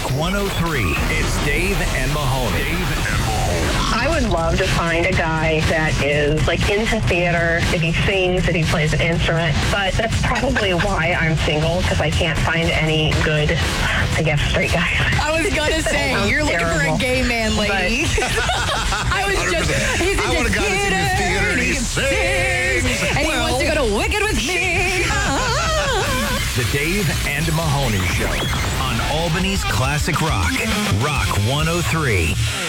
103. It's Dave and Mahoney. I would love to find a guy that is like into theater, if he sings, if he plays an instrument, but that's probably why I'm single, because I can't find any good, I guess, straight guys. I was gonna say, you're looking for a gay man, lady. I was just, he's into want a guy that's into theater and he sings. And he wants to go to Wicked with me. The Dave and Mahoney Show on Albany's Classic Rock. Rock 103.